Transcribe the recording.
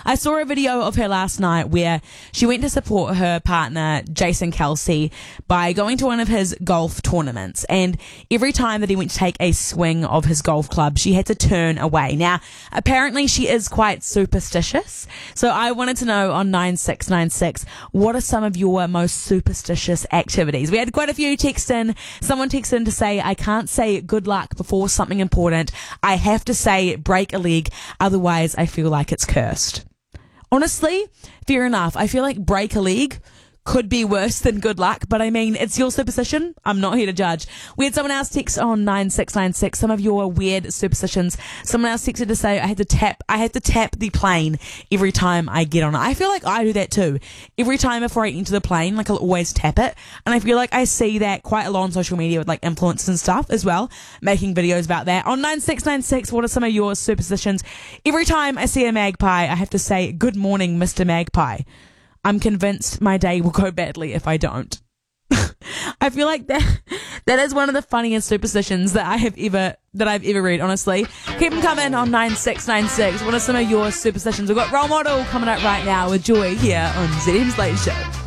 I saw a video of her last night where she went to support her partner, Jason Kelsey, by going to one of his golf tournaments. And every time that he went to take a swing of his golf club, she had to turn away. Now, apparently she is quite superstitious. So I wanted to know on 9696, what are some of your most superstitious activities? We had quite a few text in. Someone texted in to say, I can't say good luck before something important. I have to say break a leg, otherwise I feel like it's cursed. Honestly, fair enough. I feel like break a leg could be worse than good luck, but I mean, it's your superstition. I'm not here to judge. We had someone else text on 9696, some of your weird superstitions. Someone else texted to say, I have to tap the plane every time I get on it. I feel like I do that too. Every time before I enter the plane, like I'll always tap it. And I feel like I see that quite a lot on social media with like influencers and stuff as well, making videos about that. On 9696, what are some of your superstitions? Every time I see a magpie, I have to say, good morning, Mr. Magpie. I'm convinced my day will go badly if I don't. I feel like that is one of the funniest superstitions that I've ever read, honestly. Keep them coming on 9696. What are some of your superstitions? We've got Role Model coming up right now with Joy here on ZM's Late Show.